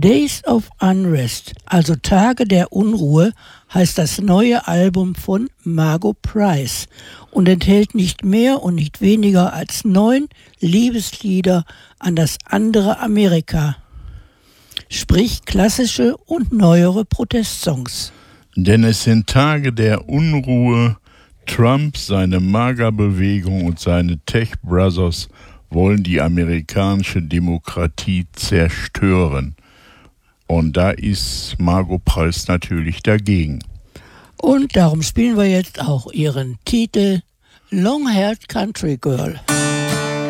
Days of Unrest, also Tage der Unruhe, heißt das neue Album von Margo Price und enthält nicht mehr und nicht weniger als 9 Liebeslieder an das andere Amerika, sprich klassische und neuere Protestsongs. Denn es sind Tage der Unruhe. Trump, seine MAGA-Bewegung und seine Tech Brothers wollen die amerikanische Demokratie zerstören. Und da ist Margo Price natürlich dagegen. Und darum spielen wir jetzt auch ihren Titel Long-Haired Country Girl.